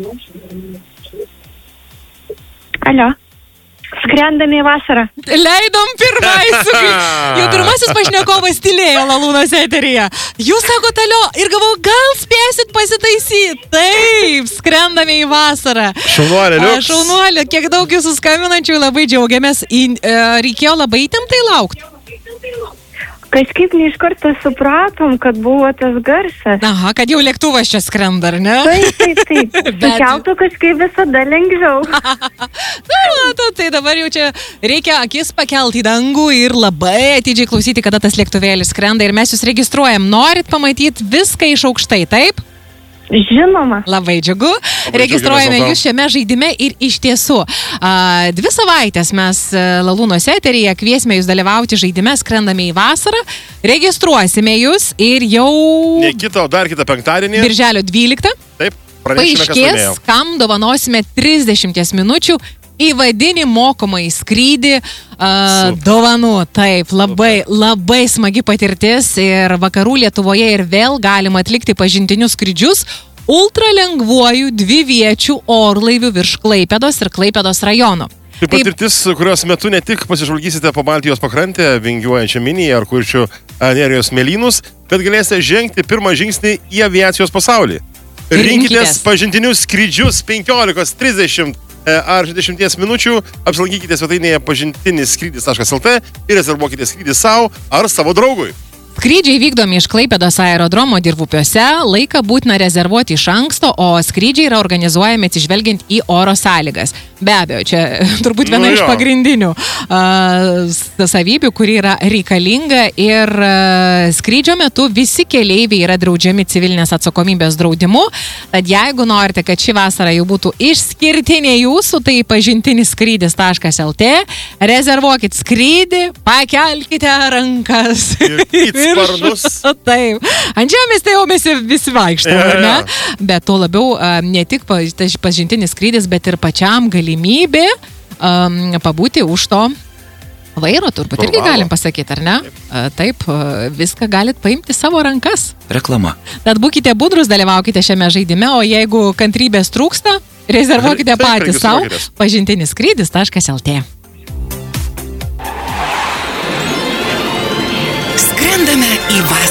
Alio. Skrendame į vasarą. Leidom jau pirmasis pašnekovas tylėjo Lalūnos eteryje. Jūs sakote, alio, ir galvau, gal spėsit pasitaisyti. Taip, skrendame į vasarą. Šaunuolė, liuks. Šaunuolė, kiek daug jūsų skambinančių, labai džiaugiamės. Reikėjo labai įtemptai laukti. Kažkaip ne iš karto supratom, kad buvo tas garsas. Aha, kad jau lėktuvas čia skrenda, ar ne? Taip. Sukeltų kažkaip visada lengviau. Tai dabar jau čia reikia akis pakelti į dangų ir labai atidžiai klausyti, kada tas lėktuvėlis skrenda ir mes jūs registruojam. Norit pamatyti viską iš aukštai, taip? Žinoma. Labai džiugu. Registruojame jūs šiame žaidime ir iš tiesų 2 savaitės mes Lalūnos eteryje kviesime jūs dalyvauti žaidime Skrendame į vasarą. Registruosime jūs ir jau... Ne kitą, dar kitą penktadienį. Birželio 12. Taip, pranešime, kas laimėjo. Kam dovanosime 30 minučių įvadinį mokomąjį skrydį dovanų. Taip, labai smagi patirtis ir vakarų Lietuvoje ir vėl galima atlikti pažintinius skrydžius ultralengvuoju 2-viečių orlaivių virš Klaipėdos ir Klaipėdos rajono. Tai patirtis, kurios metu ne tik pasižvalgysite po Baltijos pakrantę, vingiuojančią Miniją ar Kuršių nerijos smėlynus, bet galėsite žengti pirmą žingsnį į aviacijos pasaulį. Rinkitės pažintinius skrydžius 15, 30 ar 60 minučių, apsilankykite svetainėje pažintinis-skrydis.lt ir rezervuokite skrydį savo ar savo draugui. Skrydžiai vykdomi iš Klaipėdos aerodromo Dirvupiuose, laiką būtina rezervuoti iš anksto, o skrydžiai yra organizuojami atsižvelgiant į oro sąlygas. Be abejo, čia turbūt viena iš pagrindinių savybių, kuri yra reikalinga ir skrydžio metu visi keleiviai yra draudžiami civilinės atsakomybės draudimu. Tad jeigu norite, kad ši vasara jau būtų išskirtinė jūsų, tai pažintinis-skrydis.lt, rezervuokit skrydį, pakelkite rankas. Sparnus. Taip. Ant žemės tai jau mes visi vaikštame, ar ne? Bet to labiau ne tik pažintinis skrydis, bet ir pačiam galimybė pabūti už to vairo, turbūt irgi galim pasakyti, ar ne? Taip, viską galit paimti savo rankas. Reklama. Tad būkite budrus, dalyvaukite šiame žaidime, o jeigu kantrybės trūksta, rezervuokite patys savo pažintinis-skrydis.lt. Skrendame į vasarą.